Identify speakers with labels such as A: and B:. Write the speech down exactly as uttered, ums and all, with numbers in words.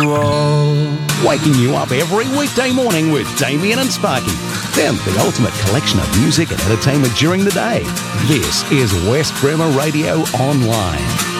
A: you all.
B: Waking you up every weekday morning with Damien and Sparky. Then the ultimate collection of music and entertainment during the day. This is West Bremer Radio Online.